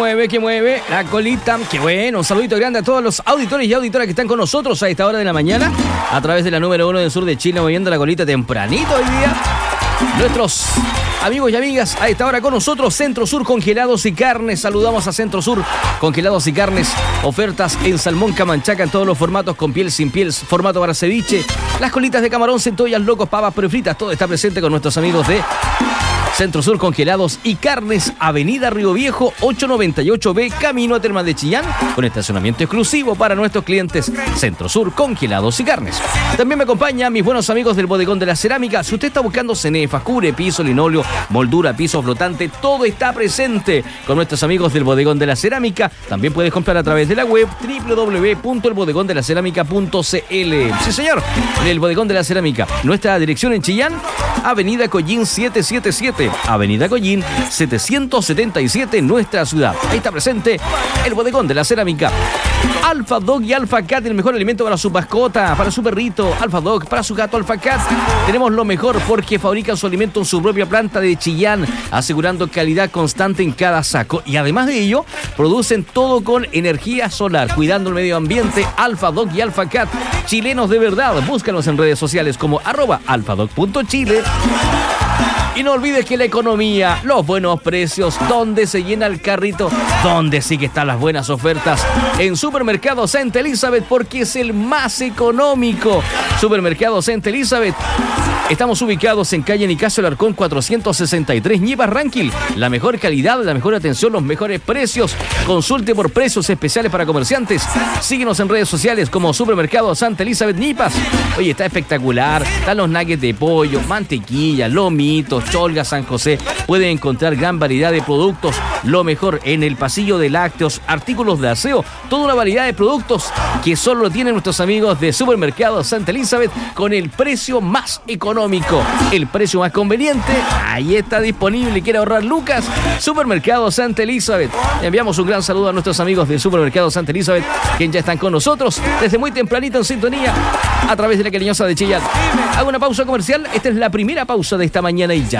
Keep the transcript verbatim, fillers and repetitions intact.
mueve, que mueve la colita. Qué bueno, un saludito grande a todos los auditores y auditoras que están con nosotros a esta hora de la mañana a través de la número uno del sur de Chile, moviendo la colita tempranito hoy día. Nuestros amigos y amigas a esta hora con nosotros, Centro Sur Congelados y Carnes. Saludamos a Centro Sur Congelados y Carnes. Ofertas en salmón camanchaca en todos los formatos, con piel, sin piel, formato para ceviche. Las colitas de camarón, centollas, locos, pavas prefritas. Todo está presente con nuestros amigos de Centro Sur Congelados y Carnes, Avenida Río Viejo, ochocientos noventa y ocho B, camino a Termas de Chillán, con estacionamiento exclusivo para nuestros clientes. Centro Sur Congelados y Carnes. También me acompañan mis buenos amigos del Bodegón de la Cerámica. Si usted está buscando cenefas, cubre, piso, linóleo, moldura, piso flotante, todo está presente con nuestros amigos del Bodegón de la Cerámica. También puedes comprar a través de la web doble u doble u doble u punto el bodegón de la cerámica punto c l. Sí, señor, el Bodegón de la Cerámica. Nuestra dirección en Chillán, Avenida Collín setecientos setenta y siete. Avenida Collín setecientos setenta y siete, nuestra ciudad. Ahí está presente el Bodegón de la Cerámica. Alpha Dog y Alpha Cat, el mejor alimento para su mascota, para su perrito. Alpha Dog, para su gato Alpha Cat. Tenemos lo mejor porque fabrican su alimento en su propia planta de Chillán, asegurando calidad constante en cada saco. Y además de ello, producen todo con energía solar, cuidando el medio ambiente. Alpha Dog y Alpha Cat, chilenos de verdad. Búscanos en redes sociales como arroba alfadog punto chile. Y no olvides que la economía, los buenos precios, donde se llena el carrito, donde sí que están las buenas ofertas, en Supermercado Santa Elizabeth, porque es el más económico. Supermercado Santa Elizabeth. Estamos ubicados en calle Nicasio Alarcón cuatrocientos sesenta y tres, Ñipas Ranquil. La mejor calidad, la mejor atención, los mejores precios. Consulte por precios especiales para comerciantes. Síguenos en redes sociales como Supermercado Santa Elizabeth Ñipas. Oye, está espectacular. Están los nuggets de pollo, mantequilla, lomitos, cholga, San José. Pueden encontrar gran variedad de productos. Lo mejor en el pasillo de lácteos, artículos de aseo, toda una variedad de productos que solo tienen nuestros amigos de Supermercado Santa Elizabeth con el precio más económico. El precio más conveniente, ahí está disponible. ¿Quiere ahorrar lucas? Supermercado Santa Elizabeth. Enviamos un gran saludo a nuestros amigos de Supermercado Santa Elizabeth, quienes ya están con nosotros desde muy tempranito en sintonía a través de la cariñosa de Chillán. Hago una pausa comercial. Esta es la primera pausa de esta mañana y